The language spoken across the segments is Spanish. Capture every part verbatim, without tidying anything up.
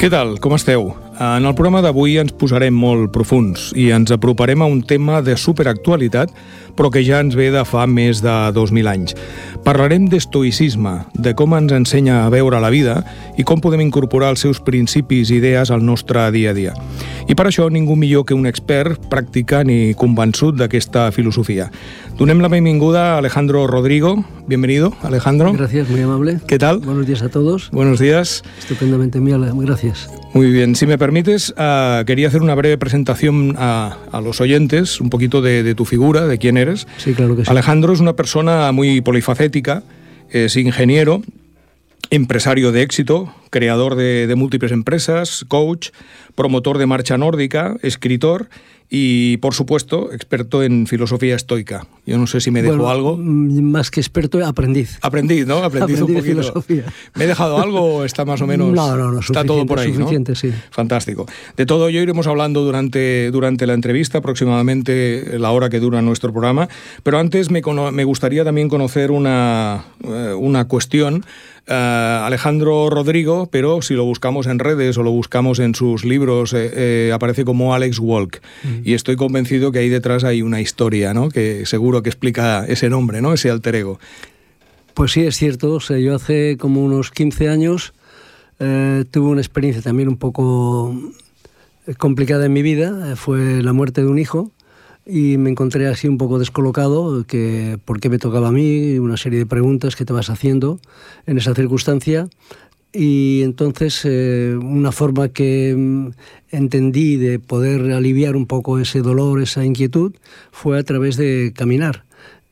Què tal? Com esteu? En el programa d'avui ens posarem molt profunds i ens aproparem a un tema de superactualitat, però que ja ens ve de fa més de dos mil anys. Parlarem d'estoïcisme, de com ens ensenya a veure la vida i com podem incorporar els seus principis i idees al nostre dia a dia. I per això ningú millor que un expert, practicant i convençut d'aquesta filosofia. Donem la benvinguda a Alejandro Rodrigo. Bienvenido, Alejandro. Gracias, muy amable. ¿Qué tal? Buenos días a todos. Buenos días. Estupendamente, muy gracias. Muy bien. Si me permites, uh, quería hacer una breve presentación a, a los oyentes, un poquito de, de tu figura, de quién eres. Sí, claro que sí. Alejandro es una persona muy polifacética, es ingeniero, empresario de éxito, creador de, de múltiples empresas, coach, promotor de marcha nórdica, escritor y, por supuesto, experto en filosofía estoica. Yo no sé si me dejo bueno, algo. Más que experto, aprendiz. Aprendiz, ¿no? Aprendiz, aprendiz un de poquito. filosofía. ¿Me he dejado algo o está más o menos...? No, no, no. Está todo por ahí, suficiente, ¿no? Sí. Fantástico. De todo ello iremos hablando durante, durante la entrevista, aproximadamente la hora que dura nuestro programa. Pero antes me, me gustaría también conocer una, una cuestión. Uh, Alejandro Rodrigo, pero si lo buscamos en redes o lo buscamos en sus libros, eh, eh, aparece como Alex Walk. Mm. Y estoy convencido que ahí detrás hay una historia, ¿no? Que seguro que explica ese nombre, ¿no? Ese alter ego. Pues sí, es cierto. O sea, yo hace como unos quince años eh, tuve una experiencia también un poco complicada en mi vida. Fue la muerte de un hijo. Y me encontré así un poco descolocado, que por qué me tocaba a mí, una serie de preguntas que te vas haciendo en esa circunstancia. Y entonces eh, una forma que mm, entendí de poder aliviar un poco ese dolor, esa inquietud, fue a través de caminar.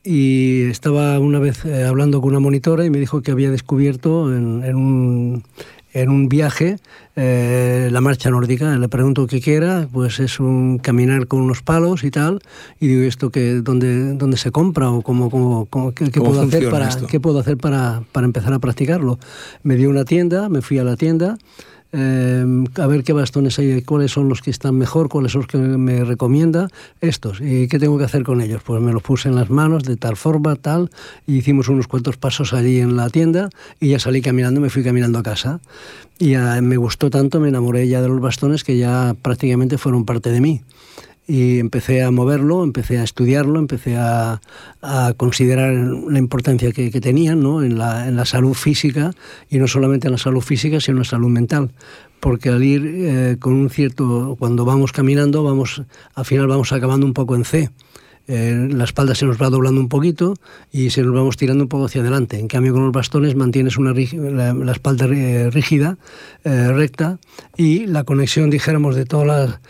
Y estaba una vez eh, hablando con una monitora y me dijo que había descubierto en, en un... en un viaje, eh, la marcha nórdica. Le pregunto qué era, pues es un caminar con unos palos y tal, y digo, ¿esto qué, dónde, dónde se compra o cómo, cómo, cómo, qué, qué, puedo hacer para, qué puedo hacer para, para empezar a practicarlo? Me dio una tienda, me fui a la tienda, Eh, a ver qué bastones hay, cuáles son los que están mejor, cuáles son los que me recomienda, estos, y qué tengo que hacer con ellos. Pues me los puse en las manos de tal forma, tal, y hicimos unos cuantos pasos allí en la tienda y ya salí caminando, me fui caminando a casa. Y ya me gustó tanto, me enamoré ya de los bastones que ya prácticamente fueron parte de mí. Y empecé a moverlo, empecé a estudiarlo, empecé a, a considerar la importancia que, que tenían, ¿no? en, la, en la salud física, y no solamente en la salud física, sino en la salud mental. Porque al ir eh, con un cierto... Cuando vamos caminando, vamos al final vamos acabando un poco en C. Eh, la espalda se nos va doblando un poquito y se nos vamos tirando un poco hacia adelante. En cambio, con los bastones mantienes una la, la espalda rígida, eh, recta, y la conexión, dijéramos, de todas las...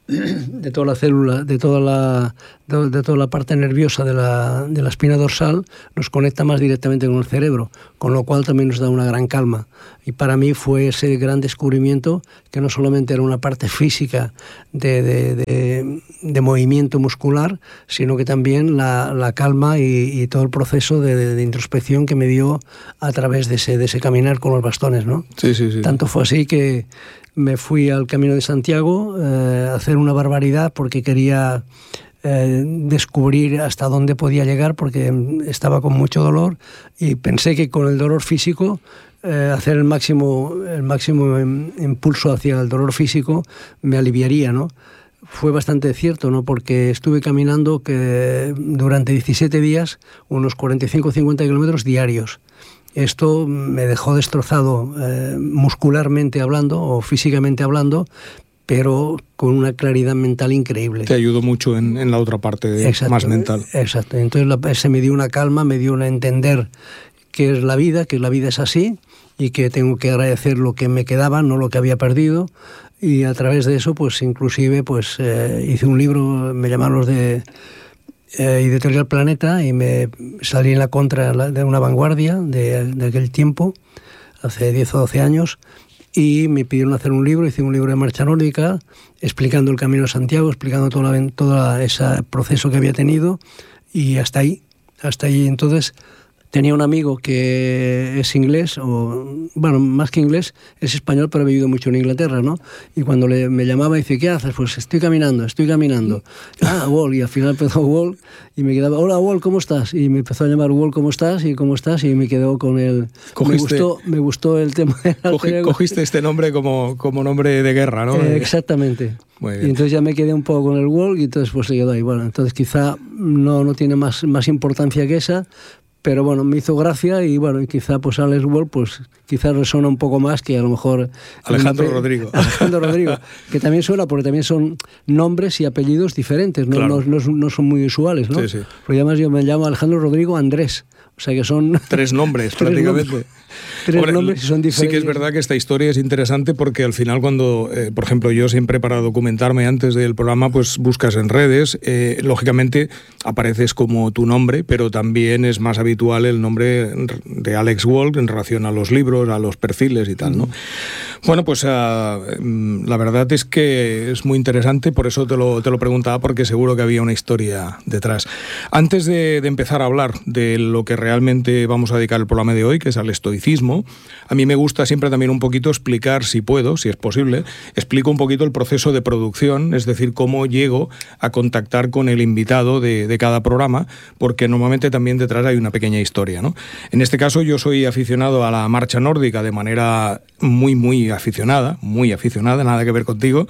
de toda la célula, de toda la, de, de toda la parte nerviosa de la, de la espina dorsal, nos conecta más directamente con el cerebro, con lo cual también nos da una gran calma. Y para mí fue ese gran descubrimiento que no solamente era una parte física de, de, de, de movimiento muscular, sino que también la, la calma y, y todo el proceso de, de, de introspección que me dio a través de ese, de ese caminar con los bastones, ¿no? Sí, sí, sí. Tanto fue así que me fui al Camino de Santiago eh, a hacer una barbaridad porque quería eh, descubrir hasta dónde podía llegar, porque estaba con mucho dolor y pensé que con el dolor físico eh, hacer el máximo, el máximo impulso hacia el dolor físico me aliviaría, ¿no? Fue bastante cierto, ¿no? Porque estuve caminando que durante diecisiete días unos cuarenta y cinco a cincuenta kilómetros diarios. Esto me dejó destrozado eh, muscularmente hablando o físicamente hablando, pero con una claridad mental increíble. Te ayudó mucho en, en la otra parte de, exacto, más mental. Exacto. Entonces la, se me dio una calma, me dio una entender qué es la vida, que la vida es así y que tengo que agradecer lo que me quedaba, no lo que había perdido. Y a través de eso, pues inclusive, pues eh, hice un libro, me llamaron los de... Eh, Editorial Planeta, y me salí en la contra de una vanguardia de, de aquel tiempo, hace diez o doce años, y me pidieron hacer un libro. Hice un libro de marcha nórdica explicando el Camino de Santiago, explicando todo, la, todo ese proceso que había tenido, y hasta ahí, hasta ahí. Entonces tenía un amigo que es inglés, o bueno, más que inglés, es español, pero ha vivido mucho en Inglaterra, ¿no? Y cuando le, me llamaba, dice, ¿qué haces? Pues estoy caminando, estoy caminando. Ah, Wall, y al final empezó Wall, y me quedaba, hola Wall, ¿cómo estás? Y me empezó a llamar Wall, ¿cómo estás? Y ¿cómo estás? Y me quedó con el... Me gustó, me gustó el tema de la Cogi, Cogiste este nombre como, como nombre de guerra, ¿no? Eh, exactamente. Muy bien. Y entonces ya me quedé un poco con el Wall, y entonces pues se quedó ahí. Bueno, entonces quizá no, no tiene más, más importancia que esa, pero bueno, me hizo gracia, y bueno, y quizá pues Alex Wall, pues quizá resona un poco más que a lo mejor... Alejandro nombre, Rodrigo. Alejandro Rodrigo, que también suena, porque también son nombres y apellidos diferentes, no, claro. no, no, no son muy usuales, ¿no? Sí, sí. Porque además yo me llamo Alejandro Rodrigo Andrés, o sea que son... Tres nombres, tres prácticamente. Nombres. Tres Hombre, nombres y son diferentes. Sí que es verdad que esta historia es interesante porque al final cuando, eh, por ejemplo, yo siempre para documentarme antes del programa, pues buscas en redes, eh, lógicamente apareces como tu nombre, pero también es más habitual el nombre de Alex Wall en relación a los libros, a los perfiles y tal, ¿no? Mm. Bueno, pues uh, la verdad es que es muy interesante, por eso te lo, te lo preguntaba, porque seguro que había una historia detrás. Antes de, de empezar a hablar de lo que realmente vamos a dedicar el programa de hoy, que es al estoicismo, a mí me gusta siempre también un poquito explicar, si puedo, si es posible, explico un poquito el proceso de producción, es decir, cómo llego a contactar con el invitado de, de cada programa, porque normalmente también detrás hay una pequeña historia, ¿no? En este caso yo soy aficionado a la marcha nórdica de manera muy, muy aficionada, muy aficionada, nada que ver contigo,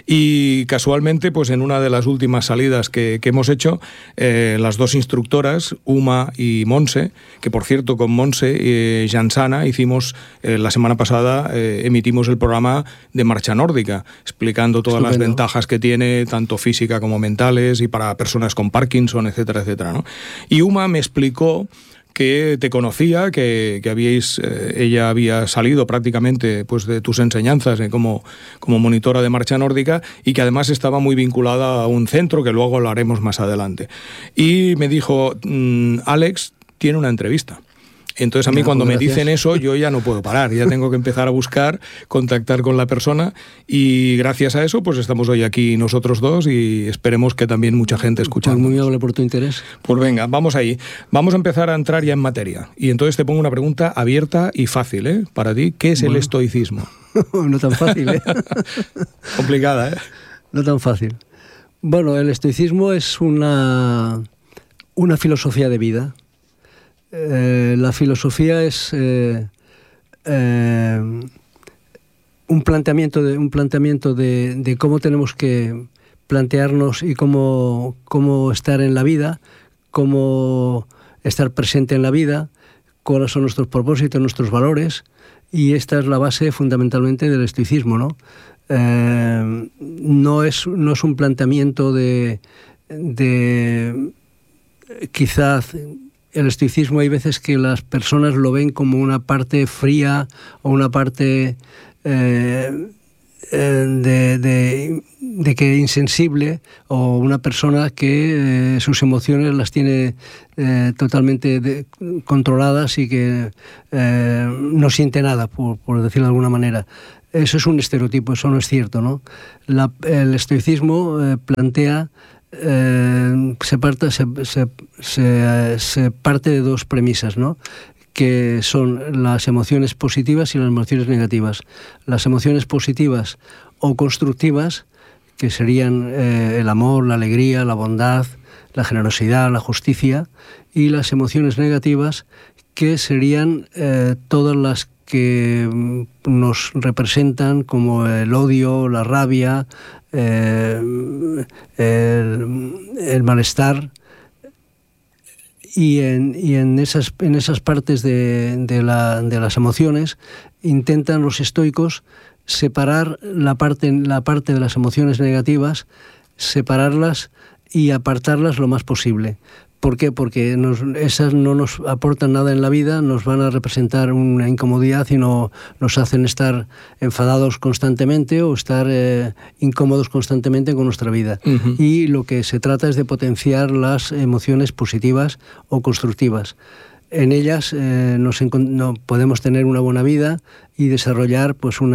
y casualmente, pues en una de las últimas salidas que, que hemos hecho, eh, las dos instructoras, Uma y Monse, que por cierto con Monse eh, Jansana hicimos eh, la semana pasada, eh, emitimos el programa de marcha nórdica, explicando todas Estupendo. Las ventajas que tiene, tanto física como mentales, y para personas con Parkinson, etcétera, etcétera, ¿no? Y Uma me explicó que te conocía, que, que habíais, eh, ella había salido prácticamente pues, de tus enseñanzas eh, como, como monitora de marcha nórdica, y que además estaba muy vinculada a un centro que luego lo haremos más adelante. Y me dijo, mmm, Alex tiene una entrevista. Entonces a mí no, cuando me dicen eso, yo ya no puedo parar, ya tengo que empezar a buscar, contactar con la persona, y gracias a eso pues estamos hoy aquí nosotros dos, y esperemos que también mucha gente escuche. Pues muy amable por tu interés. Pues venga, vamos ahí. Vamos a empezar a entrar ya en materia. Y entonces te pongo una pregunta abierta y fácil, ¿eh? Para ti, ¿qué es bueno. el estoicismo? No tan fácil, ¿eh? Complicada, ¿eh? No tan fácil. Bueno, el estoicismo es una, una filosofía de vida. Eh, la filosofía es eh, eh, un planteamiento, de, un planteamiento de, de cómo tenemos que plantearnos y cómo, cómo estar en la vida, cómo estar presente en la vida, cuáles son nuestros propósitos, nuestros valores, y esta es la base fundamentalmente del estoicismo, ¿no? Eh, no es, no es un planteamiento de, de quizás... El estoicismo hay veces que las personas lo ven como una parte fría o una parte eh, de, de, de que insensible, o una persona que eh, sus emociones las tiene eh, totalmente de, controladas y que eh, no siente nada, por, por decirlo de alguna manera. Eso es un estereotipo, eso no es cierto, ¿no? La, el estoicismo eh, plantea Eh, se, parte, se, se, se, se parte de dos premisas, ¿no? Que son las emociones positivas y las emociones negativas. Las emociones positivas o constructivas, que serían eh, el amor, la alegría, la bondad, la generosidad, la justicia, y las emociones negativas, que serían eh, todas las que nos representan, como el odio, la rabia, eh, el, el malestar, y en, y en, esas, en esas partes de, de, la, de las emociones intentan los estoicos separar la parte, la parte de las emociones negativas, separarlas y apartarlas lo más posible. ¿Por qué? Porque nos, esas no nos aportan nada en la vida, nos van a representar una incomodidad y no, nos hacen estar enfadados constantemente o estar eh, incómodos constantemente con nuestra vida. Uh-huh. Y lo que se trata es de potenciar las emociones positivas o constructivas. En ellas eh, nos no, podemos tener una buena vida y desarrollar pues unas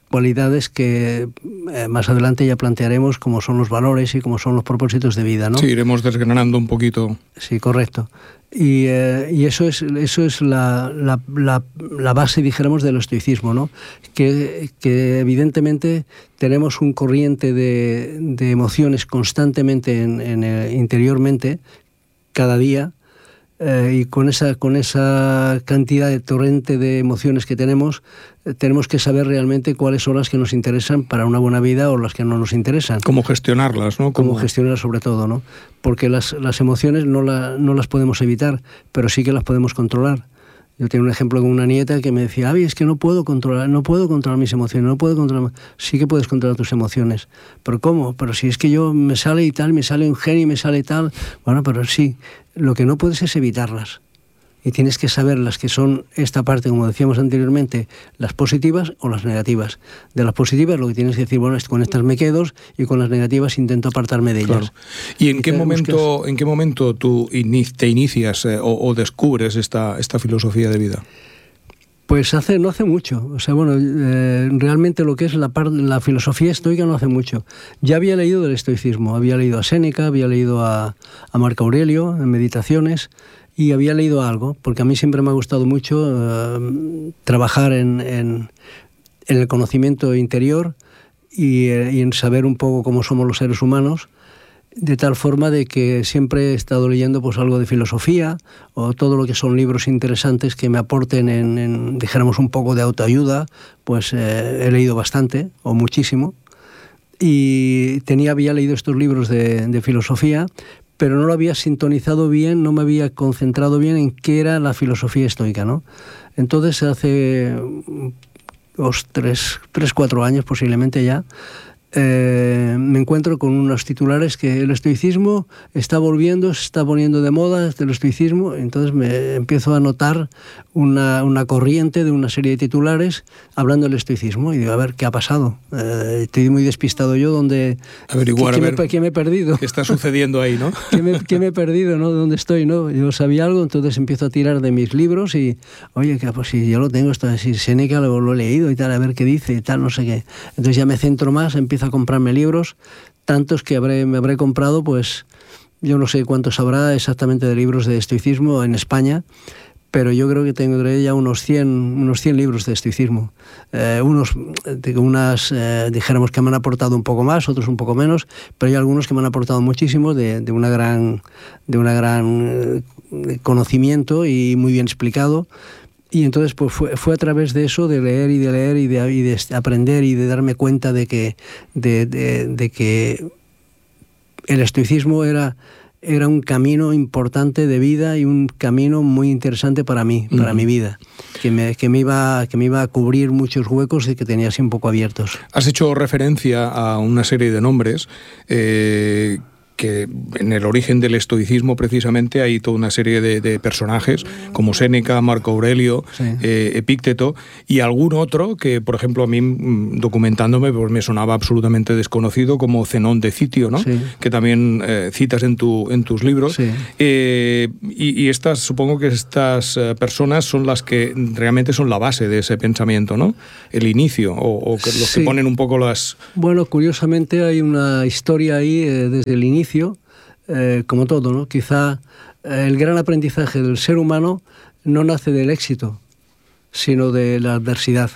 cualidades que eh, más adelante ya plantearemos, como son los valores y como son los propósitos de vida, ¿no? Sí, iremos desgranando un poquito. Sí, correcto. Y, eh, y eso es, eso es la, la, la, la base, dijéramos, del estoicismo, ¿no? Que, que evidentemente tenemos un corriente de, de emociones constantemente en, en, eh, interiormente, cada día, Eh, y con esa, con esa cantidad de torrente de emociones que tenemos, eh, tenemos que saber realmente cuáles son las que nos interesan para una buena vida o las que no nos interesan. Cómo gestionarlas, ¿no? Cómo, Cómo gestionarlas sobre todo, ¿no? Porque las, las emociones no, la, no las podemos evitar, pero sí que las podemos controlar. Yo tengo un ejemplo con una nieta que me decía, Avi, es que no puedo controlar, no puedo controlar mis emociones, no puedo controlar... Sí que puedes controlar tus emociones. ¿Pero cómo? Pero si es que yo me sale y tal, me sale un genio y me sale tal... Bueno, pero sí, lo que no puedes es evitarlas. Y tienes que saber las que son esta parte, como decíamos anteriormente, las positivas o las negativas. De las positivas lo que tienes que decir, bueno, con estas me quedo, y con las negativas intento apartarme de ellas. Claro. ¿Y en qué momento, buscas... en qué momento tú te inicias eh, o, o descubres esta, esta filosofía de vida? Pues hace, no hace mucho. O sea, bueno, eh, realmente lo que es la, par, la filosofía estoica no hace mucho. Ya había leído del estoicismo, había leído a Séneca, había leído a, a Marco Aurelio en Meditaciones, y había leído algo, porque a mí siempre me ha gustado mucho eh, trabajar en, en, en el conocimiento interior y, eh, y en saber un poco cómo somos los seres humanos, de tal forma de que siempre he estado leyendo pues algo de filosofía o todo lo que son libros interesantes que me aporten en, en dijéramos, un poco de autoayuda, pues eh, he leído bastante o muchísimo, y tenía, había leído estos libros de, de filosofía, pero no lo había sintonizado bien, no me había concentrado bien en qué era la filosofía estoica, ¿no? Entonces hace dos, tres, tres, cuatro años posiblemente ya, eh, me encuentro con unos titulares que el estoicismo está volviendo, se está poniendo de moda, este el estoicismo, entonces me empiezo a notar una, una corriente de una serie de titulares hablando del estoicismo, y digo, a ver, ¿qué ha pasado? Eh, estoy muy despistado yo, donde... Averiguar, ¿qué, a qué, ver, me, ¿qué me he perdido? ¿Qué está sucediendo ahí, no? ¿Qué me, qué me he perdido, no? ¿Dónde estoy, no? Yo sabía algo, entonces empiezo a tirar de mis libros y, oye, que, pues si yo lo tengo, esto, si Séneca lo, lo he leído y tal, a ver qué dice y tal, no sé qué. Entonces ya me centro más, empiezo a comprarme libros, tantos que habré, me habré comprado, pues yo no sé cuántos habrá exactamente de libros de estoicismo en España, pero yo creo que tendré ya unos cien, unos cien libros de estoicismo. Eh, unos, unas, eh, dijéramos que me han aportado un poco más, otros un poco menos, pero hay algunos que me han aportado muchísimo, de, de una gran, de una gran eh, conocimiento y muy bien explicado. Y entonces pues fue, fue a través de eso, de leer y de leer y de, y de aprender y de darme cuenta de que, de, de, de que el estoicismo era... era un camino importante de vida y un camino muy interesante para mí, para uh-huh. mi vida, que me, que, me iba, que me iba a cubrir muchos huecos y que tenía así un poco abiertos. Has hecho referencia a una serie de nombres eh, que en el origen del estoicismo precisamente hay toda una serie de, de personajes como Séneca, Marco Aurelio, sí. eh, Epícteto y algún otro que, por ejemplo, a mí documentándome pues me sonaba absolutamente desconocido, como Zenón de Citio, ¿no? Sí. Que también eh, citas en, tu, en tus libros. Sí. Eh, y, y estas, supongo que estas eh, personas son las que realmente son la base de ese pensamiento, ¿no? El inicio, o, o que los sí. que ponen un poco las... Bueno, curiosamente hay una historia ahí eh, desde el inicio. Eh, como todo, ¿no? Quizá eh, el gran aprendizaje del ser humano no nace del éxito, sino de la adversidad.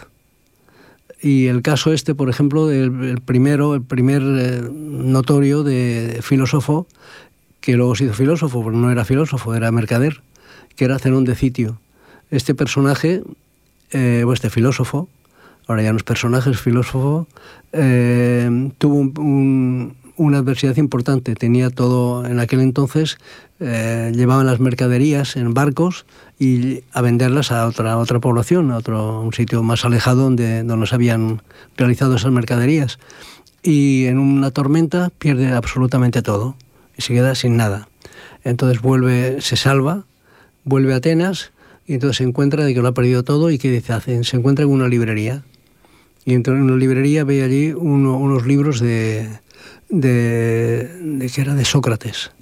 Y el caso este, por ejemplo, el, el primero, el primer eh, notorio de filósofo, que luego se hizo filósofo, pero no era filósofo, era mercader, que era Zenón de Citio. Este personaje, eh, o este filósofo, ahora ya no es personaje, es filósofo, eh, tuvo un... un una adversidad importante. Tenía todo, en aquel entonces, eh, llevaban las mercaderías en barcos y a venderlas a otra, a otra población, a otro, un sitio más alejado donde, donde se habían realizado esas mercaderías. Y en una tormenta pierde absolutamente todo y se queda sin nada. Entonces vuelve, se salva, vuelve a Atenas y entonces se encuentra de que lo ha perdido todo y ¿qué dice? Hace? Se encuentra en una librería. Y en una librería ve allí uno, unos libros de... De, de que era de Sócrates.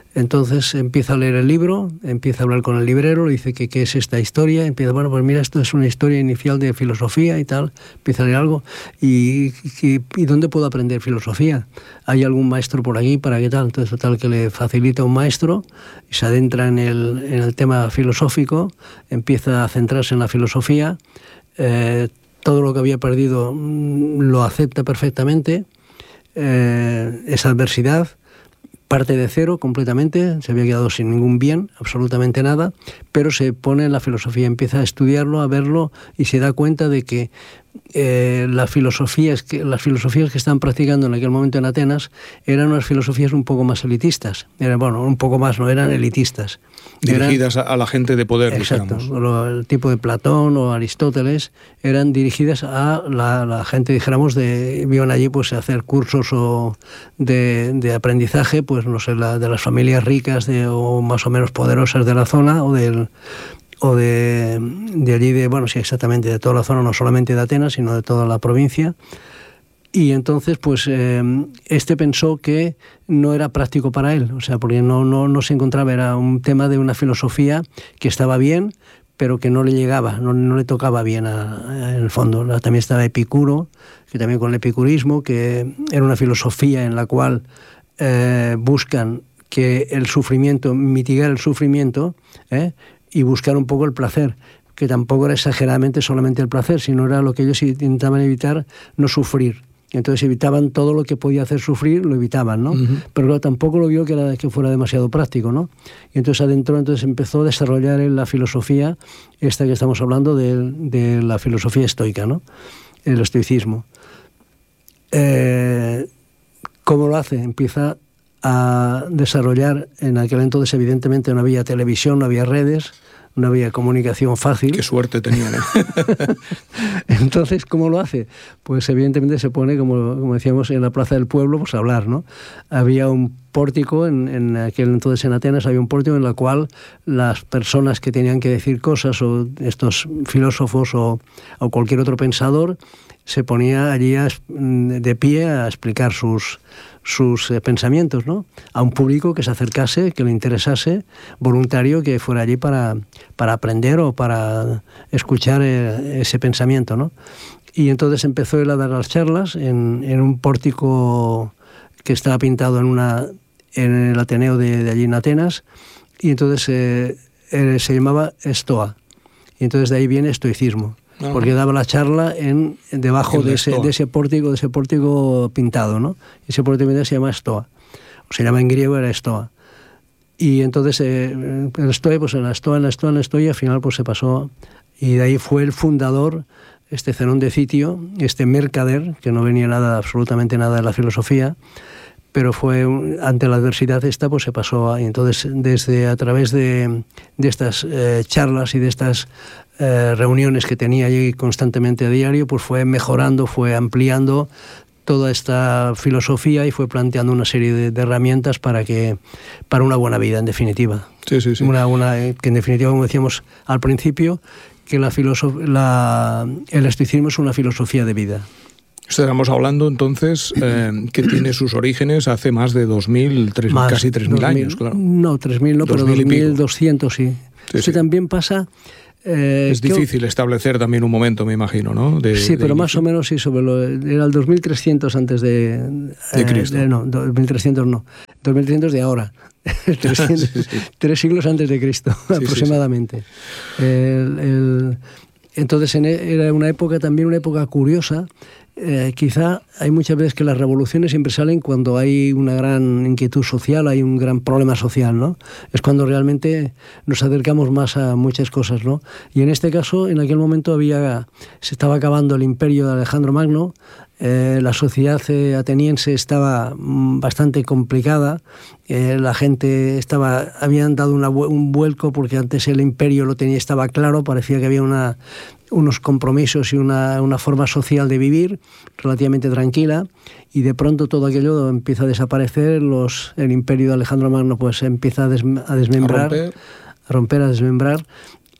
Entonces empieza a leer el libro, empieza a hablar con el librero, le dice que qué es esta historia, empieza, bueno, pues mira, esto es una historia inicial de filosofía y tal, empieza a leer algo, y, y, y ¿dónde puedo aprender filosofía? ¿Hay algún maestro por aquí para qué tal? Entonces total que le facilita un maestro y se adentra en el, en el tema filosófico, empieza a centrarse en la filosofía, eh, todo lo que había perdido lo acepta perfectamente, eh, esa adversidad, parte de cero completamente, se había quedado sin ningún bien, absolutamente nada, pero se pone en la filosofía, empieza a estudiarlo, a verlo y se da cuenta de que eh, las filosofías que las filosofías que estaban practicando en aquel momento en Atenas eran unas filosofías un poco más elitistas, eran, bueno, un poco más, no eran elitistas. Dirigidas eran, a la gente de poder, exacto, dijéramos. Lo, el tipo de Platón o Aristóteles eran dirigidas a la, la gente, dijéramos, de iban allí pues a hacer cursos o de, de aprendizaje, pues no sé, la, de las familias ricas de, o más o menos poderosas de la zona o del o de, de allí, de bueno, sí, exactamente, de toda la zona, no solamente de Atenas, sino de toda la provincia. Y entonces, pues, eh, este pensó que no era práctico para él, o sea, porque no, no, no se encontraba, era un tema de una filosofía que estaba bien, pero que no le llegaba, no, no le tocaba bien a, a, en el fondo. También estaba Epicuro, que también con el epicurismo, que era una filosofía en la cual eh, buscan que el sufrimiento, mitigar el sufrimiento, ¿eh? y buscar un poco el placer, que tampoco era exageradamente solamente el placer, sino era lo que ellos intentaban evitar, no sufrir. Entonces evitaban todo lo que podía hacer sufrir, lo evitaban, ¿no? Uh-huh. Pero claro, tampoco lo vio que, era, que fuera demasiado práctico, ¿no? Y entonces adentro entonces empezó a desarrollar en la filosofía, esta que estamos hablando, de, de la filosofía estoica, ¿no? El estoicismo. Eh, ¿Cómo lo hace? Empieza a desarrollar, en aquel entonces evidentemente no había televisión, no había redes, no había comunicación fácil. Qué suerte tenían, ¿eh? Entonces, ¿cómo lo hace? Pues evidentemente se pone, como, como decíamos, en la plaza del pueblo, pues a hablar, ¿no? Había un pórtico, en, en aquel entonces en Atenas había un pórtico en el cual las personas que tenían que decir cosas, o estos filósofos o, o cualquier otro pensador, se ponía allí a, de pie a explicar sus, sus eh, pensamientos, ¿no? A un público que se acercase, que le interesase, voluntario, que fuera allí para, para aprender o para escuchar eh, ese pensamiento, ¿no? Y entonces empezó él a dar las charlas en, en un pórtico que estaba pintado en, una, en el Ateneo de, de allí en Atenas, y entonces eh, eh, se llamaba Estoa, y entonces de ahí viene estoicismo. Uh-huh. Porque daba la charla en debajo de ese, de ese pórtico, de ese pórtico pintado, ¿no? Ese pórtico se llama Estoa, o se llama en griego era Estoa. Y entonces eh, el Estoa, pues en la Estoa, en la Estoa, en la Estoa, y al final pues se pasó, y de ahí fue el fundador, este Zenón de Citio, este mercader, que no venía nada, absolutamente nada de la filosofía, pero fue ante la adversidad esta, pues se pasó a, y entonces desde a través de, de estas eh, charlas y de estas eh, reuniones que tenía allí constantemente a diario, pues fue mejorando, fue ampliando toda esta filosofía y fue planteando una serie de, de herramientas para que para una buena vida, en definitiva. Sí, sí, sí. Una, una, que en definitiva, como decíamos al principio, que la filosof- la, el estoicismo es una filosofía de vida. Estamos hablando entonces eh, que tiene sus orígenes hace más de dos mil, tres, más, casi tres mil años, claro. No, tres mil no, pero dos mil doscientos sí. Sí, Eso sí. También pasa... Eh, es difícil que, establecer también un momento, me imagino, ¿no? De, sí, de pero inicio. Más o menos sí, sobre lo, era el dos mil trescientos antes de... De Cristo. Eh, no, dos mil trescientos no, dos mil trescientos de ahora. trescientos, sí, sí. Tres siglos antes de Cristo, sí, aproximadamente. Sí, sí. El, el, entonces en, era una época, también una época curiosa. Eh, quizá hay muchas veces que las revoluciones siempre salen cuando hay una gran inquietud social, hay un gran problema social, ¿no? Es cuando realmente nos acercamos más a muchas cosas, ¿no? Y en este caso, en aquel momento había, se estaba acabando el imperio de Alejandro Magno, eh, la sociedad eh, ateniense estaba bastante complicada, eh, la gente estaba, habían dado una, un vuelco porque antes el imperio lo tenía, estaba claro, parecía que había una... unos compromisos y una, una forma social de vivir relativamente tranquila, y de pronto todo aquello empieza a desaparecer, los, el imperio de Alejandro Magno pues empieza a, des, a desmembrar, a romper. a romper, a desmembrar,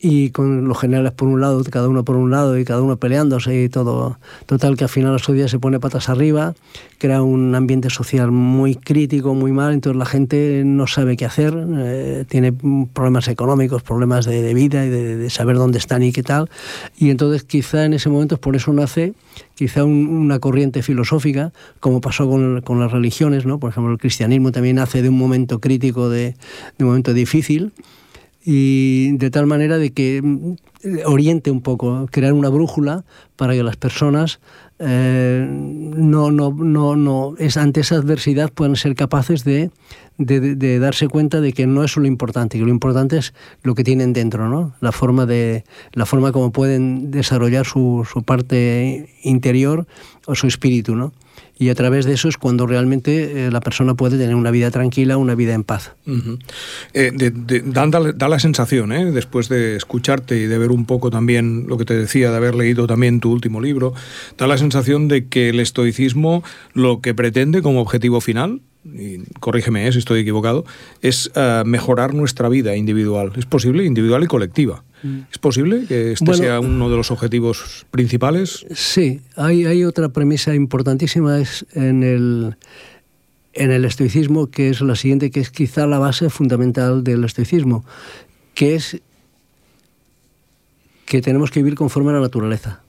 y con los generales por un lado, cada uno por un lado y cada uno peleándose y todo. Total, que al final la sociedad se pone patas arriba, crea un ambiente social muy crítico, muy mal, entonces la gente no sabe qué hacer, eh, tiene problemas económicos, problemas de, de vida y de, de saber dónde están y qué tal, y entonces quizá en ese momento por eso nace quizá un, una corriente filosófica, como pasó con, con las religiones, ¿no? Por ejemplo, el cristianismo también nace de un momento crítico, de, de un momento difícil, y de tal manera de que oriente un poco, crear una brújula para que las personas eh, no, no, no, no es, ante esa adversidad puedan ser capaces de, de, de darse cuenta de que no es lo importante, que lo importante es lo que tienen dentro, ¿no? La forma de la forma como pueden desarrollar su, su parte interior o su espíritu, ¿no? Y a través de eso es cuando realmente eh, la persona puede tener una vida tranquila, una vida en paz. Uh-huh. eh, de, de, da, da la sensación, ¿eh? Después de escucharte y de ver un poco también lo que te decía, de haber leído también tu último libro, da la sensación de que el estoicismo lo que pretende como objetivo final, y corrígeme eh, si estoy equivocado, es uh, mejorar nuestra vida individual. ¿Es posible? Individual y colectiva. ¿Es posible que este bueno, sea uno de los objetivos principales? Sí, hay, hay otra premisa importantísima es en el, en el estoicismo, que es la siguiente, que es quizá la base fundamental del estoicismo, que es que tenemos que vivir conforme a la naturaleza.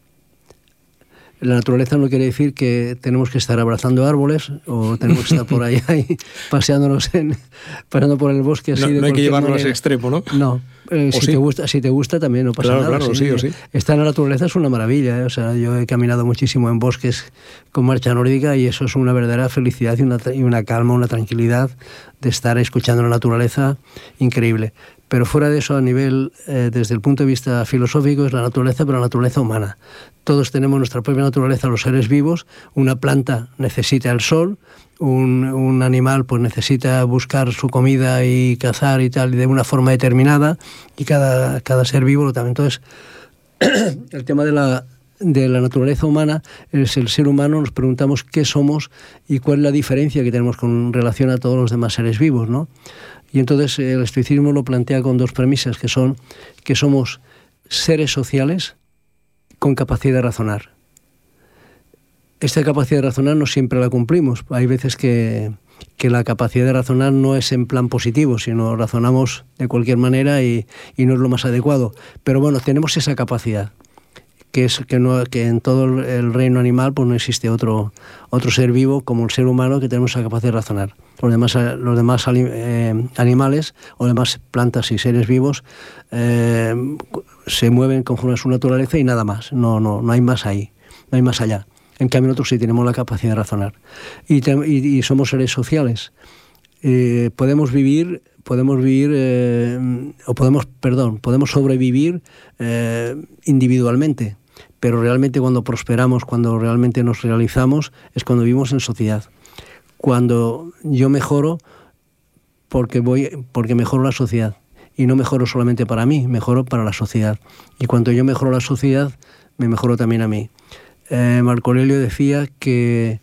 La naturaleza no quiere decir que tenemos que estar abrazando árboles o tenemos que estar por allá y paseándonos en, paseando por el bosque así. No, de no hay que llevarlo manera. a ese extremo, ¿no? No. Eh, si, sí? te gusta, si te gusta también no pasa claro, nada. Claro, sí, sí, o sí. Estar en la naturaleza es una maravilla. ¿eh? O sea, yo he caminado muchísimo en bosques con marcha nórdica y eso es una verdadera felicidad y una, y una calma, una tranquilidad de estar escuchando la naturaleza increíble. Pero fuera de eso, a nivel, eh, desde el punto de vista filosófico, es la naturaleza, pero la naturaleza humana. Todos tenemos nuestra propia naturaleza, los seres vivos. Una planta necesita el sol, un, un animal pues necesita buscar su comida y cazar y tal, de una forma determinada, y cada, cada ser vivo lo también. Entonces, el tema de la, de la naturaleza humana es el ser humano, nos preguntamos qué somos y cuál es la diferencia que tenemos con relación a todos los demás seres vivos, ¿no? Y entonces el estoicismo lo plantea con dos premisas, que son que somos seres sociales con capacidad de razonar. Esta capacidad de razonar no siempre la cumplimos. Hay veces que, que la capacidad de razonar no es en plan positivo, sino razonamos de cualquier manera y, y no es lo más adecuado. Pero bueno, tenemos esa capacidad, que es que, no, que en todo el reino animal pues no existe otro, otro ser vivo como el ser humano que tenemos esa capacidad de razonar. Los demás, los demás eh, animales o demás plantas y seres vivos eh, se mueven conforme a su naturaleza y nada más. No, no, no hay más ahí, no hay más allá. En cambio nosotros sí tenemos la capacidad de razonar. Y, te, y, y somos seres sociales. Eh, podemos vivir, podemos vivir eh, o podemos, perdón, podemos sobrevivir eh, individualmente. Pero realmente cuando prosperamos, cuando realmente nos realizamos, es cuando vivimos en sociedad. Cuando yo mejoro porque voy, porque mejoro la sociedad. Y no mejoro solamente para mí, mejoro para la sociedad. Y cuando yo mejoro la sociedad, me mejoro también a mí. Eh, Marco Aurelio decía que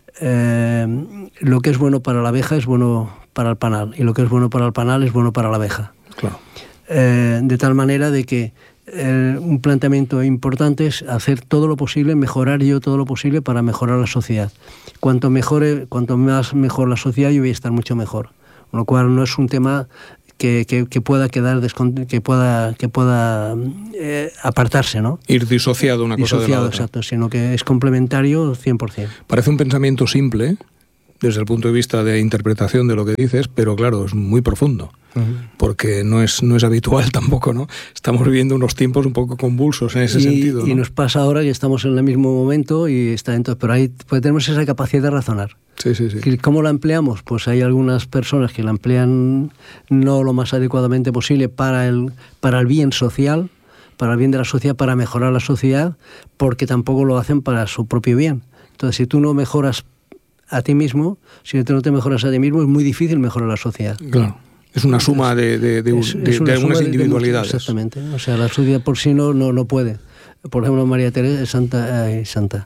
eh, lo que es bueno para la abeja es bueno para el panal. Y lo que es bueno para el panal es bueno para la abeja. Claro. Eh, de tal manera de que Eh, un planteamiento importante es hacer todo lo posible, mejorar yo todo lo posible para mejorar la sociedad. Cuanto mejore, cuanto más mejor la sociedad, yo voy a estar mucho mejor. Con lo cual no es un tema que, que, que pueda quedar que pueda que pueda eh, apartarse, ¿no? Ir disociado una cosa disociado, de la otra. Exacto, sino que es complementario cien por ciento. Parece un pensamiento simple desde el punto de vista de interpretación de lo que dices, pero claro, es muy profundo. Uh-huh. Porque no es, no es habitual tampoco, ¿no? Estamos viviendo unos tiempos un poco convulsos en ese y, sentido, ¿no? Y nos pasa ahora que estamos en el mismo momento y está entonces, pero ahí pues tenemos esa capacidad de razonar. Sí, sí, sí. ¿Cómo la empleamos? Pues hay algunas personas que la emplean no lo más adecuadamente posible para el, para el bien social, para el bien de la sociedad, para mejorar la sociedad, porque tampoco lo hacen para su propio bien. Entonces, si tú no mejoras a ti mismo, si tú no te mejoras a ti mismo, es muy difícil mejorar la sociedad. Claro. Es una suma de, de, de, es, de, es una de algunas individualidades. De, exactamente. O sea, la sociedad por sí no, no, no puede. Por ejemplo, María Teresa, Santa, eh, Santa,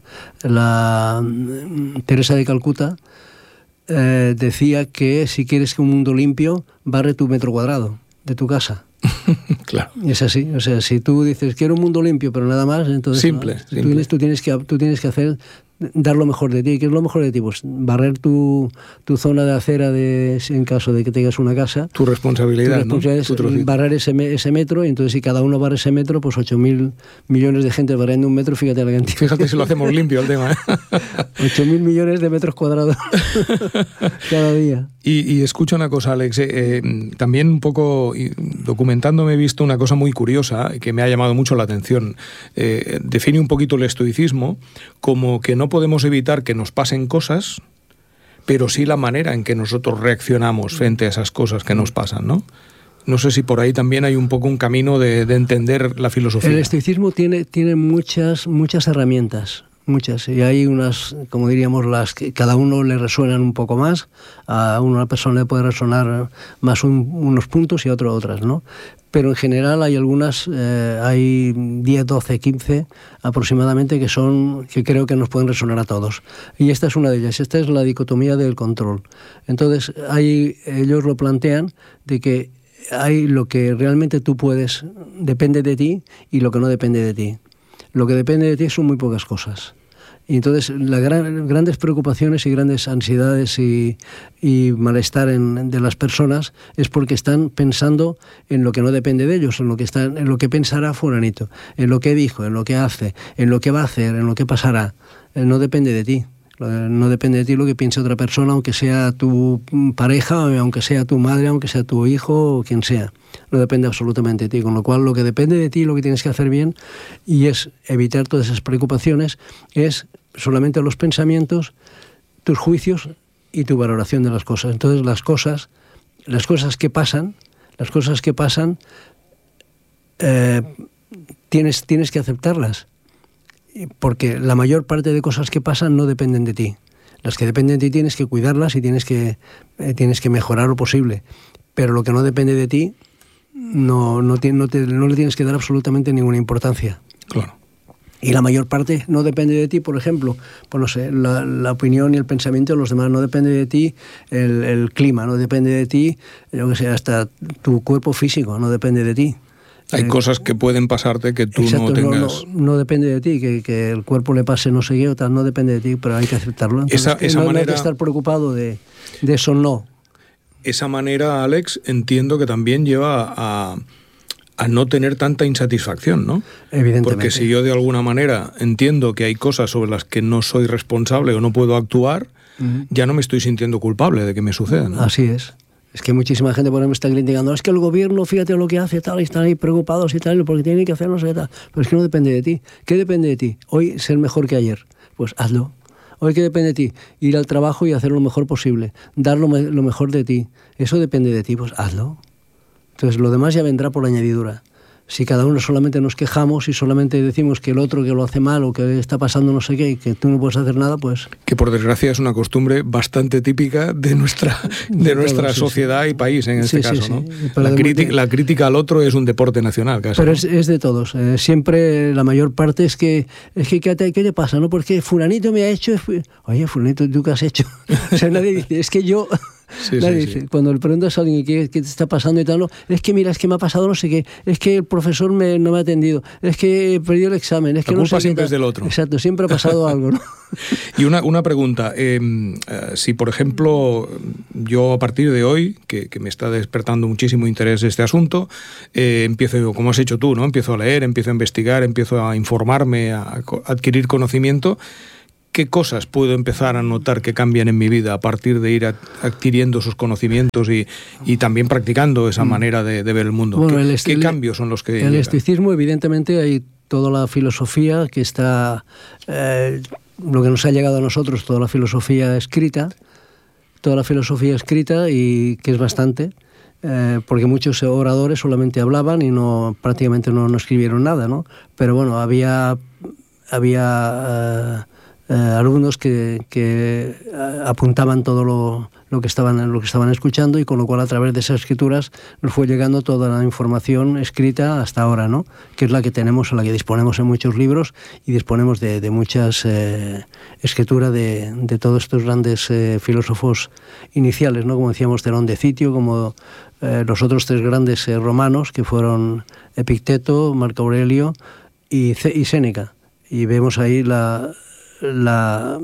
la um, Teresa de Calcuta eh, decía que si quieres un mundo limpio, barre tu metro cuadrado de tu casa. Claro. Es así, o sea, si tú dices quiero un mundo limpio, pero nada más, entonces simple, no, simple. Tú, tienes, tú, tienes que, tú tienes que hacer, dar lo mejor de ti. ¿Qué es lo mejor de ti? Pues barrer tu, tu zona de acera de, en caso de que tengas una casa. Tu responsabilidad, tu responsabilidad ¿no? es barrer ese, ese metro, y entonces si cada uno barre ese metro, pues ocho mil millones de gente barriendo un metro, fíjate la cantidad. Fíjate si lo hacemos limpio el tema. ocho mil millones de metros cuadrados cada día. Y, y escucha una cosa, Alex, eh, eh, también un poco documentándome he visto una cosa muy curiosa que me ha llamado mucho la atención. Eh, define un poquito el estoicismo como que no podemos evitar que nos pasen cosas, pero sí la manera en que nosotros reaccionamos frente a esas cosas que nos pasan, ¿no? No sé si por ahí también hay un poco un camino de, de entender la filosofía. El estoicismo tiene, tiene muchas, muchas herramientas. Muchas, y hay unas, como diríamos, las que cada uno le resuenan un poco más, a una persona le puede resonar más un, unos puntos y a otro otras, ¿no? Pero en general hay algunas, eh, hay diez, doce, quince aproximadamente que son, que creo que nos pueden resonar a todos. Y esta es una de ellas, esta es la dicotomía del control. Entonces, ahí ellos lo plantean de que hay lo que realmente tú puedes, depende de ti, y lo que no depende de ti. Lo que depende de ti son muy pocas cosas. Y entonces las gran, grandes preocupaciones y grandes ansiedades y, y malestar en, de las personas es porque están pensando en lo que no depende de ellos, en lo que, están, en lo que pensará fulanito, en lo que dijo, en lo que hace, en lo que va a hacer, en lo que pasará. No depende de ti. No depende de ti lo que piense otra persona, aunque sea tu pareja, aunque sea tu madre, aunque sea tu hijo o quien sea. No depende absolutamente de ti, con lo cual lo que depende de ti, lo que tienes que hacer bien, y es evitar todas esas preocupaciones, es solamente los pensamientos, tus juicios y tu valoración de las cosas. Entonces las cosas, las cosas que pasan, las cosas que pasan, eh, tienes, tienes que aceptarlas. Porque la mayor parte de cosas que pasan no dependen de ti. Las que dependen de ti tienes que cuidarlas y tienes que, eh, tienes que mejorar lo posible. Pero lo que no depende de ti no, no, te, no, te, no le tienes que dar absolutamente ninguna importancia. Claro. Y la mayor parte no depende de ti, por ejemplo, pues no sé, la, la opinión y el pensamiento de los demás, no depende de ti el, el clima, no depende de ti, yo que sé, hasta tu cuerpo físico, no depende de ti. Hay eh, cosas que pueden pasarte que tú exacto, no tengas... No, no, no depende de ti, que, que el cuerpo le pase no sé qué o tal, no depende de ti, pero hay que aceptarlo. Entonces, esa, esa no, manera... no hay que estar preocupado de, de eso, no. Esa manera, Alex, entiendo que también lleva a, a no tener tanta insatisfacción, ¿no? Evidentemente. Porque si yo de alguna manera entiendo que hay cosas sobre las que no soy responsable o no puedo actuar, uh-huh. ya no me estoy sintiendo culpable de que me suceda, ¿no? Así es. Es que muchísima gente por ejemplo está criticando, es que el gobierno, fíjate lo que hace, tal, y están ahí preocupados y tal, porque tienen que hacer no sé qué tal. Pero es que no depende de ti. ¿Qué depende de ti? Hoy ser mejor que ayer. Pues hazlo. Hoy, ¿qué depende de ti? Ir al trabajo y hacer lo mejor posible. Dar lo, me- lo mejor de ti. Eso depende de ti, pues hazlo. Entonces lo demás ya vendrá por añadidura. Si cada uno solamente nos quejamos y solamente decimos que el otro que lo hace mal o que está pasando no sé qué y que tú no puedes hacer nada, pues... Que por desgracia es una costumbre bastante típica de nuestra, de nuestra claro, sí, sociedad sí. y país en este sí, caso, sí, ¿no? Sí. La, de, crítica, de, la crítica al otro es un deporte nacional casi. Pero ¿no? es, es de todos. Eh, siempre la mayor parte es que, es que ¿qué te, qué te pasa? ¿No? Porque fulanito me ha hecho... Oye, fulanito, ¿tú qué has hecho? O sea, nadie dice, es que yo... Sí, Nadie sí, dice, sí. Cuando le preguntas a alguien qué, qué te está pasando y tal, no, es que mira, es que me ha pasado no sé qué, es que el profesor me, no me ha atendido, es que he perdido el examen, es que la culpa no sé siempre qué es del otro. Exacto, siempre ha pasado algo, ¿no? Y una, una pregunta, eh, eh, si por ejemplo yo a partir de hoy, que, que me está despertando muchísimo interés este asunto, eh, empiezo, como has hecho tú, ¿no? Empiezo a leer, empiezo a investigar, empiezo a informarme, a adquirir conocimiento. ¿Qué cosas puedo empezar a notar que cambian en mi vida a partir de ir adquiriendo esos conocimientos y, y también practicando esa manera de, de ver el mundo? Bueno, ¿Qué, el ¿Qué cambios son los que El llegan? estoicismo, evidentemente, hay toda la filosofía que está... Eh, lo que nos ha llegado a nosotros, toda la filosofía escrita, toda la filosofía escrita y que es bastante, eh, porque muchos oradores solamente hablaban y no prácticamente no, no escribieron nada, ¿no? Pero bueno, había... había eh, Eh, alumnos que, que apuntaban todo lo, lo, que estaban, lo que estaban escuchando y con lo cual a través de esas escrituras nos fue llegando toda la información escrita hasta ahora, ¿no? Que es la que tenemos, la que disponemos en muchos libros y disponemos de, de muchas eh, escrituras de, de todos estos grandes eh, filósofos iniciales, ¿no? Como decíamos, Zenón de Citio, como eh, los otros tres grandes eh, romanos, que fueron Epicteto, Marco Aurelio y, y Séneca. Y vemos ahí la, la,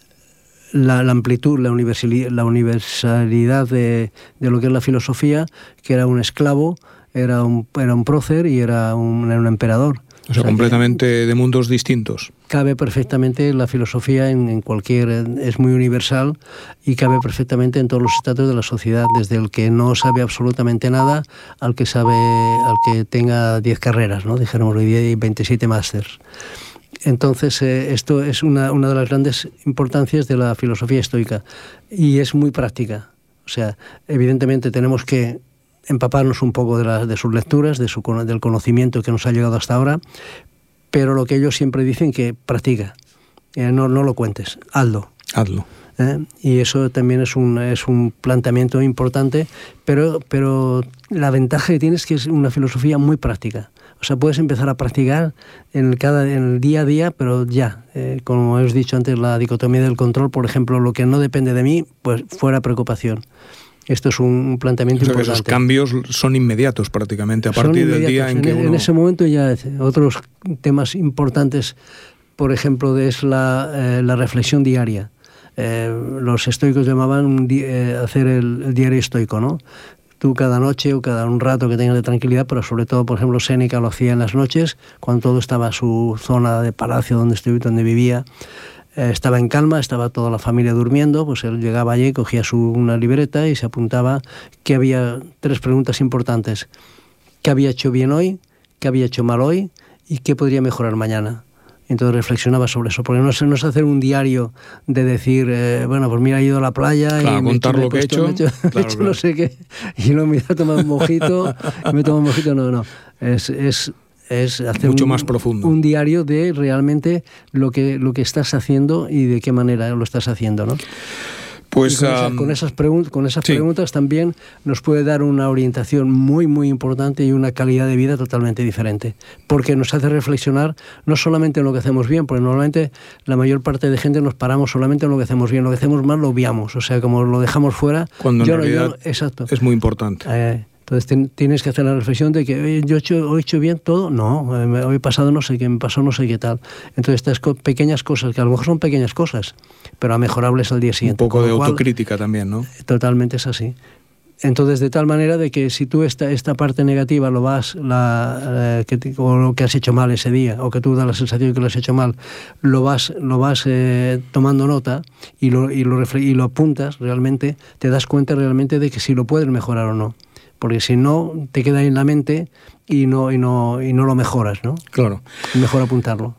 la, la amplitud, la universalidad, la universalidad de, de lo que es la filosofía, que era un esclavo, era un, era un prócer y era un, era un emperador. O sea, o sea completamente de mundos distintos. Cabe perfectamente la filosofía en, en cualquier... es muy universal y cabe perfectamente en todos los estratos de la sociedad, desde el que no sabe absolutamente nada al que sabe, al que tenga diez carreras, ¿no? Dijéramos hoy día, y veintisiete másters. Entonces, eh, esto es una, una de las grandes importancias de la filosofía estoica y es muy práctica. O sea, evidentemente tenemos que empaparnos un poco de, la, de sus lecturas, de su, del conocimiento que nos ha llegado hasta ahora, pero lo que ellos siempre dicen que practica, eh, no, no lo cuentes, hazlo. Hazlo. ¿Eh? Y eso también es un, es un planteamiento importante, pero, pero la ventaja que tiene es que es una filosofía muy práctica. O sea, puedes empezar a practicar en el, cada, en el día a día, pero ya, eh, como os he dicho antes, la dicotomía del control, por ejemplo, lo que no depende de mí, pues fuera preocupación. Esto es un planteamiento, o sea, importante. Que esos cambios son inmediatos prácticamente, a son partir del día en, en que uno... En ese momento ya otros temas importantes, por ejemplo, es la, eh, la reflexión diaria. Eh, los estoicos llamaban un di eh, hacer el, el diario estoico, ¿no? Tú cada noche o cada un rato que tengas de tranquilidad, pero sobre todo, por ejemplo, Séneca lo hacía en las noches, cuando todo estaba en su zona de palacio donde, estuve, donde vivía. Estaba en calma, estaba toda la familia durmiendo, pues él llegaba allí, cogía su, una libreta y se apuntaba que había tres preguntas importantes. ¿Qué había hecho bien hoy? ¿Qué había hecho mal hoy? ¿Y qué podría mejorar mañana? Entonces reflexionaba sobre eso, porque no es, no es hacer un diario de decir, eh, bueno, pues mira, he ido a la playa claro, y contar me he lo que he hecho, he hecho, claro, he hecho claro. no sé qué, y luego me he tomado un mojito, y me he tomado un mojito, no, no, es... es es hacer mucho un, más profundo. un diario de realmente lo que, lo que estás haciendo y de qué manera lo estás haciendo, ¿no? Pues, con, esa, um, con esas, pregun con esas sí. preguntas también nos puede dar una orientación muy, muy importante y una calidad de vida totalmente diferente, porque nos hace reflexionar no solamente en lo que hacemos bien, porque normalmente la mayor parte de gente nos paramos solamente en lo que hacemos bien, lo que hacemos mal lo obviamos, o sea, como lo dejamos fuera... Cuando en yo, realidad yo, exacto. es muy importante. Eh, Entonces ten, tienes que hacer la reflexión de que oye, yo he hecho, he hecho bien todo, no, eh, hoy he pasado no sé qué, me pasó no sé qué tal. Entonces estas co pequeñas cosas, que a lo mejor son pequeñas cosas, pero a mejorables al día siguiente. Un poco de cual, autocrítica también, ¿no? Totalmente es así. Entonces, de tal manera de que si tú esta, esta parte negativa lo vas, la, eh, que te, o lo que has hecho mal ese día, o que tú das la sensación de que lo has hecho mal, lo vas, lo vas eh, tomando nota y lo, y, lo y lo apuntas realmente, te das cuenta realmente de que si lo puedes mejorar o no. Porque si no, te queda en la mente y no, y no, y no lo mejoras, ¿no? Claro. Es mejor apuntarlo.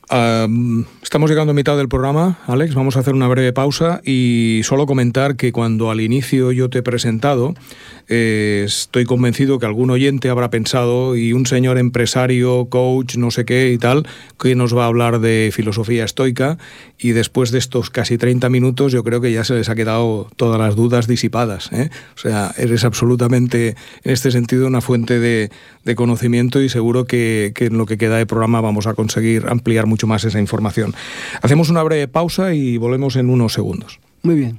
Uh, estamos llegando a mitad del programa, Alex, vamos a hacer una breve pausa y solo comentar que cuando al inicio yo te he presentado, eh, estoy convencido que algún oyente habrá pensado, y un señor empresario, coach, no sé qué y tal, que nos va a hablar de filosofía estoica, y después de estos casi treinta minutos yo creo que ya se les ha quedado todas las dudas disipadas, ¿eh? O sea, eres absolutamente, en este sentido, una fuente de, de conocimiento, y seguro que, que en lo que queda de programa vamos a conseguir ampliar mucho más esa información. Hacemos una breve pausa y volvemos en unos segundos. Muy bien.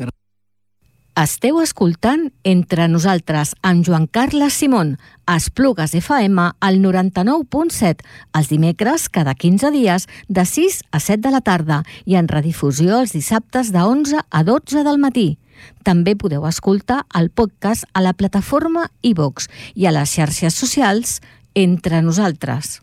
Esteu escoltant Entre Nosaltres amb Joan Carles Simón, a Esplugues F M al noranta-nou punt set, els dimecres cada quinze dies de sis a set de la tarda i en redifusió els dissabtes de onze a dotze del matí. També podeu escoltar el podcast a la plataforma iVox i a les xarxes socials Entre Nosaltres.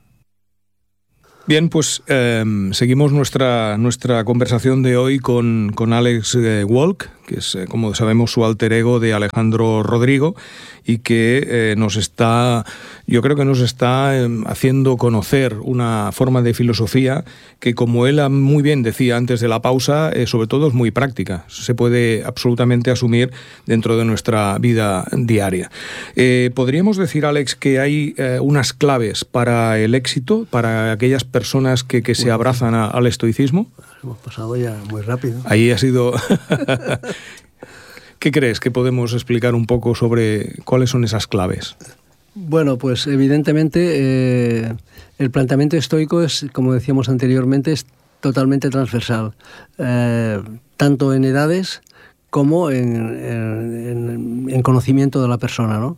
Bien, pues eh, seguimos nuestra, nuestra conversación de hoy con, con Alex eh, Wolk, que es, eh, como sabemos, su alter ego de Alejandro Rodrigo, y que eh, nos está, yo creo que nos está eh, haciendo conocer una forma de filosofía que, como él muy bien decía antes de la pausa, eh, sobre todo es muy práctica, se puede absolutamente asumir dentro de nuestra vida diaria. Eh, ¿Podríamos decir, Alex, que hay eh, unas claves para el éxito, para aquellas personas que, que se abrazan a, al estoicismo? Hemos pasado ya muy rápido. Ahí ha sido... ¿Qué crees que podemos explicar un poco sobre cuáles son esas claves? Bueno, pues evidentemente eh, el planteamiento estoico es, como decíamos anteriormente, es totalmente transversal, eh, tanto en edades como en, en, en conocimiento de la persona, ¿no?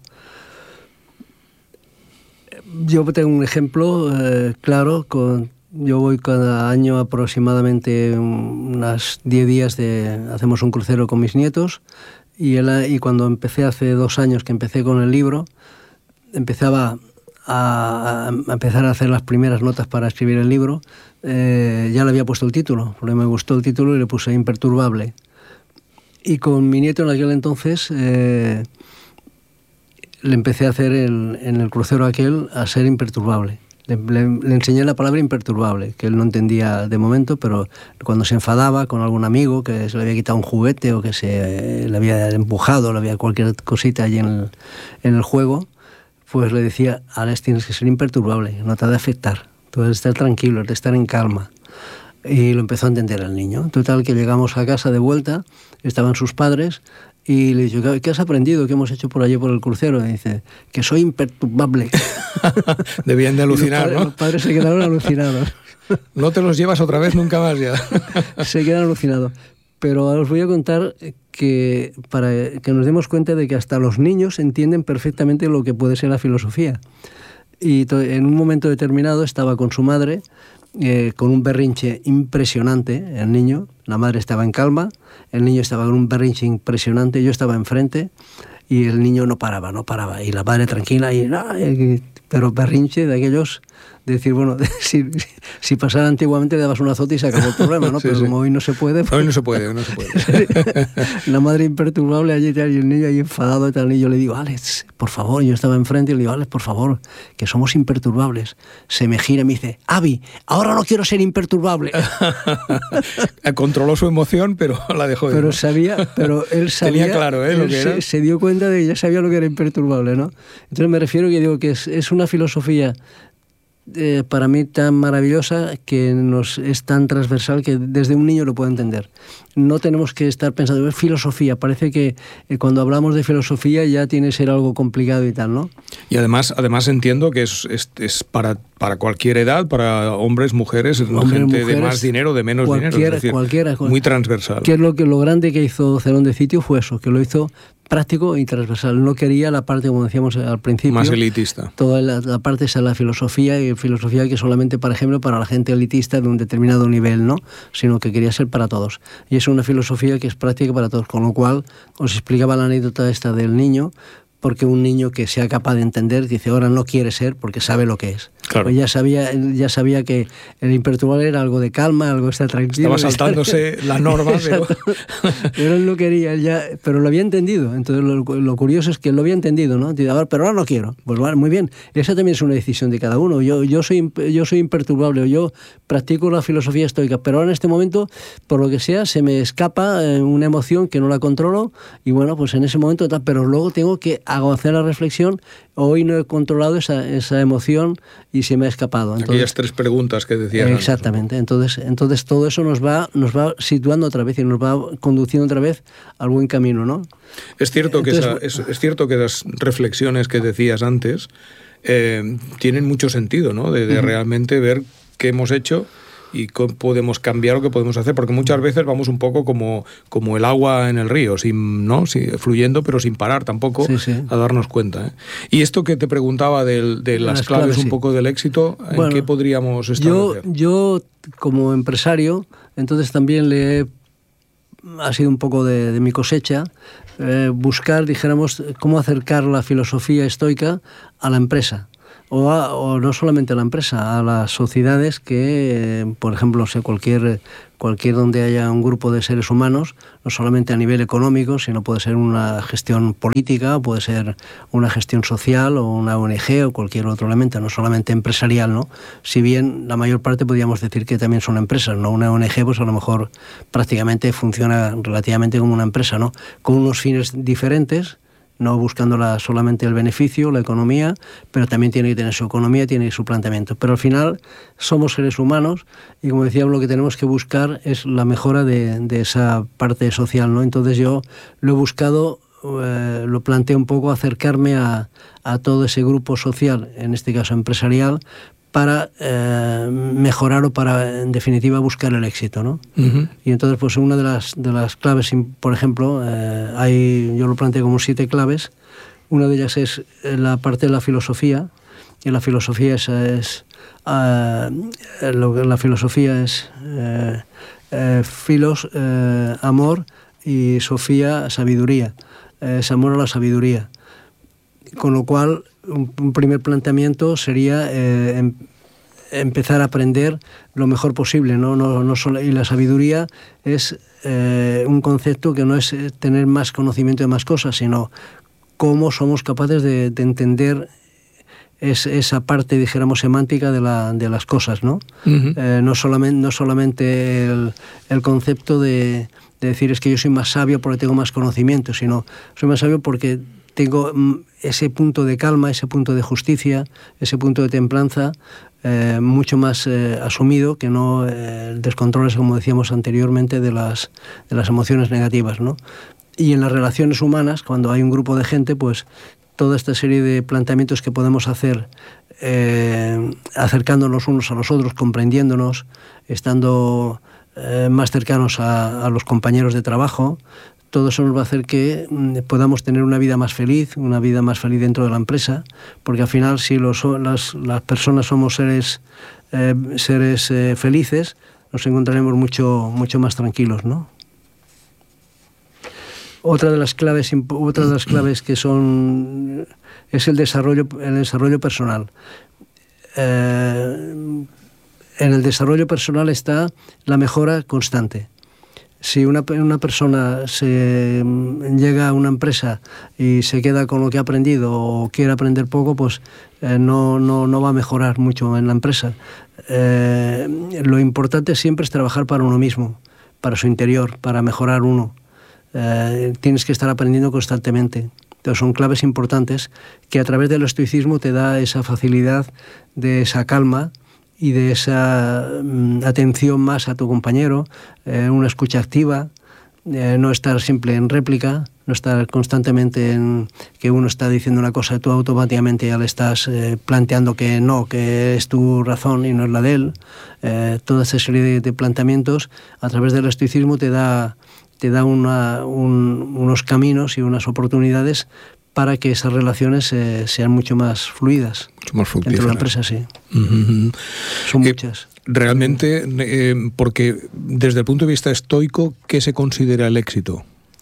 Yo tengo un ejemplo eh, claro. Con, yo voy cada año aproximadamente unas diez días, de, hacemos un crucero con mis nietos, y, él, y cuando empecé hace dos años que empecé con el libro, empezaba a, a empezar a hacer las primeras notas para escribir el libro, eh, ya le había puesto el título, porque me gustó el título y le puse Imperturbable. Y con mi nieto en aquel entonces eh, le empecé a hacer el, en el crucero aquel a ser imperturbable. Le, le, le enseñé la palabra imperturbable, que él no entendía de momento, pero cuando se enfadaba con algún amigo que se le había quitado un juguete o que se eh, le había empujado, le había cualquier cosita allí en el, en el juego, pues le decía: Alex, tienes que ser imperturbable, no te ha de afectar, tú debes estar tranquilo, debes estar en calma. Y lo empezó a entender el niño. Total, que llegamos a casa de vuelta, estaban sus padres, y le dije: ¿qué has aprendido? ¿Qué hemos hecho por allí por el crucero? Y dice: que soy imperturbable. Debían de alucinar, los padres, ¿no? Los padres se quedaron alucinados. No te los llevas otra vez nunca más ya. Se quedan alucinados. Pero os voy a contar que para que nos demos cuenta de que hasta los niños entienden perfectamente lo que puede ser la filosofía. Y en un momento determinado estaba con su madre, eh, con un berrinche impresionante, el niño. La madre estaba en calma, el niño estaba con un berrinche impresionante, yo estaba enfrente y el niño no paraba, no paraba. Y la madre tranquila, y, y, pero berrinche de aquellos, de decir, bueno, si, si pasara antiguamente le dabas un azote y se acabó el problema, ¿no? Sí, pero sí. Como hoy no se puede... Pues, hoy no se puede, no se puede. La madre imperturbable allí y el niño ahí enfadado y tal, y yo le digo: Alex, por favor, yo estaba enfrente y le digo: Alex, por favor, que somos imperturbables. Se me gira y me dice: Avi, ahora no quiero ser imperturbable. Controló su emoción, pero la dejó de Pero sabía, pero él sabía... Tenía claro, ¿eh? Lo que se, era. se dio cuenta de que ya sabía lo que era imperturbable, ¿no? Entonces me refiero que digo que es, es una filosofía Eh, para mí tan maravillosa, que nos es tan transversal que desde un niño lo puede entender. No tenemos que estar pensando en filosofía. Parece que eh, cuando hablamos de filosofía ya tiene que ser algo complicado y tal, ¿no? Y además, además entiendo que es, es, es para, para cualquier edad, para hombres, mujeres, hombres, gente mujeres, de más dinero, de menos dinero. Es decir, cualquiera, muy transversal. Que es lo que lo grande que hizo Cerón de Citio fue eso, que lo hizo práctico y transversal. No quería la parte, como decíamos al principio, más elitista. Toda la, la parte esa, la filosofía, y filosofía que solamente, por ejemplo, para la gente elitista de un determinado nivel, ¿no? Sino que quería ser para todos. Y es una filosofía que es práctica para todos, con lo cual os explicaba la anécdota esta del niño, porque un niño que sea capaz de entender dice: ahora no quiere ser, porque sabe lo que es. Claro. Pues ya sabía, ya sabía que el imperturbable era algo de calma, algo de estar tranquilo. Estaba saltándose estar... la norma, pero... pero él no quería, él ya, pero lo había entendido. Entonces lo, lo curioso es que él lo había entendido, ¿no? Dice: pero ahora no quiero. Pues vale, muy bien. Esa también es una decisión de cada uno. Yo, yo, soy, yo soy imperturbable, yo practico la filosofía estoica, pero ahora en este momento, por lo que sea, se me escapa una emoción que no la controlo, y bueno, pues en ese momento, pero luego tengo que hacer la reflexión: hoy no he controlado esa, esa emoción y se me ha escapado. Entonces, aquellas tres preguntas que decías. Exactamente. Antes. Entonces, entonces todo eso nos va, nos va situando otra vez y nos va conduciendo otra vez al buen camino, ¿no? Es cierto que, entonces, esa, es, es cierto que esas reflexiones que decías antes eh, tienen mucho sentido, ¿no? De, de uh-huh. realmente ver qué hemos hecho y cómo podemos cambiar o qué podemos hacer, porque muchas veces vamos un poco como, como el agua en el río, sin, ¿no? Sí, fluyendo, pero sin parar tampoco sí, sí. a darnos cuenta, ¿eh? Y esto que te preguntaba de, de las, las claves, claves un sí. poco del éxito, ¿en bueno, qué podríamos establecer? Yo, yo, como empresario, entonces también le he, ha sido un poco de, de mi cosecha, eh, buscar, dijéramos, cómo acercar la filosofía estoica a la empresa. O, a, o no solamente a la empresa, a las sociedades que, eh, por ejemplo, no sé, cualquier, cualquier donde haya un grupo de seres humanos, no solamente a nivel económico, sino puede ser una gestión política, puede ser una gestión social o una O N G o cualquier otro elemento, no solamente empresarial, ¿no? Si bien la mayor parte podríamos decir que también son empresas, ¿no? Una O N G pues a lo mejor prácticamente funciona relativamente como una empresa, ¿no? Con unos fines diferentes, no buscando la, solamente el beneficio, la economía, pero también tiene que tener su economía, tiene su planteamiento. Pero al final somos seres humanos y, como decía, lo que tenemos que buscar es la mejora de, de esa parte social, ¿no? Entonces yo lo he buscado, eh, lo planteé un poco, acercarme a, a todo ese grupo social, en este caso empresarial, para eh, mejorar o para, en definitiva, buscar el éxito, ¿no? Uh-huh. Y entonces, pues una de las, de las claves, por ejemplo, eh, hay, yo lo planteo como siete claves. Una de ellas es la parte de la filosofía, y la filosofía es, es uh, lo que la filosofía es eh, eh, filos, eh, amor, y sofía, sabiduría. Eh, es amor a la sabiduría. Con lo cual, un, un primer planteamiento sería eh, em, empezar a aprender lo mejor posible, ¿no? No, no solo, y la sabiduría es eh, un concepto que no es tener más conocimiento de más cosas, sino cómo somos capaces de, de entender es, esa parte, dijéramos, semántica de, la, de las cosas, ¿no? Uh-huh. Eh, no solamente, no solamente el, el concepto de, de decir es que yo soy más sabio porque tengo más conocimiento, sino soy más sabio porque tengo ese punto de calma, ese punto de justicia, ese punto de templanza eh, mucho más eh, asumido que no eh, el descontrol, como decíamos anteriormente, de las, de las emociones negativas, ¿no? Y en las relaciones humanas, cuando hay un grupo de gente, pues toda esta serie de planteamientos que podemos hacer eh, acercándonos unos a los otros, comprendiéndonos, estando eh, más cercanos a, a los compañeros de trabajo, todo eso nos va a hacer que mm, podamos tener una vida más feliz, una vida más feliz dentro de la empresa, porque al final si los, las, las personas somos seres, eh, seres eh, felices, nos encontraremos mucho, mucho más tranquilos, ¿no? Otra de las claves, otra de las claves que son es el desarrollo, el desarrollo personal. Eh, en el desarrollo personal está la mejora constante. Si una, una persona se llega a una empresa y se queda con lo que ha aprendido o quiere aprender poco, pues eh, no, no, no va a mejorar mucho en la empresa. Eh, lo importante siempre es trabajar para uno mismo, para su interior, para mejorar uno. Eh, tienes que estar aprendiendo constantemente. Entonces son claves importantes que a través del estoicismo te da esa facilidad de esa calma y de esa mm, atención más a tu compañero, eh, una escucha activa, eh, no estar siempre en réplica, no estar constantemente en que uno está diciendo una cosa y tú automáticamente ya le estás eh, planteando que no, que es tu razón y no es la de él. Eh, toda esa serie de, de planteamientos a través del estoicismo te da te da una, un, unos caminos y unas oportunidades para que esas relaciones eh, sean mucho más fluidas. Mucho más fructíferas. Dentro de la empresa, sí. Uh-huh. Son eh, muchas. Realmente, eh, porque desde el punto de vista estoico, ¿qué se considera el éxito?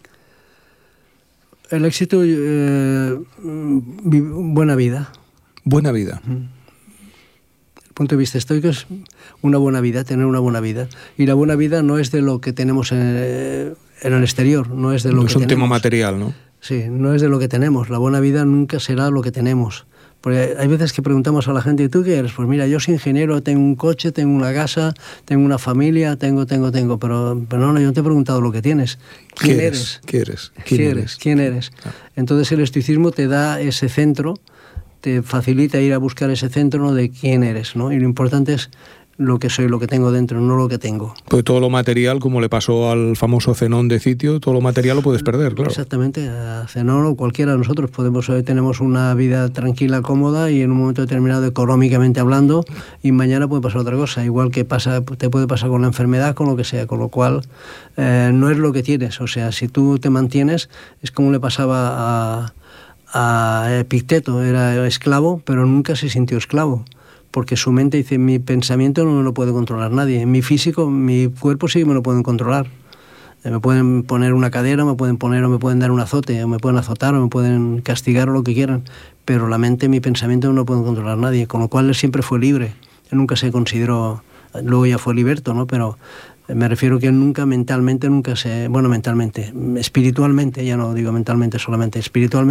El éxito, eh, buena vida. Buena vida. Uh-huh. El punto de vista estoico es una buena vida, tener una buena vida. Y la buena vida no es de lo que tenemos en, en el exterior, no es de lo no que es un tenemos. tema material, ¿no? Sí, no es de lo que tenemos. La buena vida nunca será lo que tenemos. Porque hay veces que preguntamos a la gente, ¿y tú qué eres? Pues mira, yo soy ingeniero, tengo un coche, tengo una casa, tengo una familia, tengo, tengo, tengo. Pero, pero no, yo no te he preguntado lo que tienes. ¿Quién ¿Qué eres? ¿Qué eres? ¿Quién eres? ¿Quién eres? Ah. Entonces el estoicismo te da ese centro, te facilita ir a buscar ese centro, ¿no?, de quién eres, ¿no? Y lo importante es lo que soy, lo que tengo dentro, no lo que tengo. Pues todo lo material, como le pasó al famoso Zenón de Citio, todo lo material lo puedes perder, claro. Exactamente, a Zenón o cualquiera de nosotros podemos, hoy tenemos una vida tranquila, cómoda y en un momento determinado económicamente hablando y mañana puede pasar otra cosa, igual que pasa, te puede pasar con la enfermedad, con lo que sea, con lo cual eh, no es lo que tienes, o sea, si tú te mantienes, es como le pasaba a, a Epicteto, era esclavo, pero nunca se sintió esclavo. Porque su mente dice, mi pensamiento no me lo puede controlar nadie, mi físico, mi cuerpo sí me lo pueden controlar. Me pueden poner una cadera, me pueden poner o me pueden dar un azote, o me pueden azotar, o me pueden castigar o lo que quieran, pero la mente, mi pensamiento no lo pueden controlar nadie, con lo cual él siempre fue libre. Él nunca se consideró, luego ya fue liberto, ¿no? Pero me refiero que él nunca mentalmente, nunca se, bueno, mentalmente, espiritualmente, ya no digo mentalmente solamente, espiritualmente,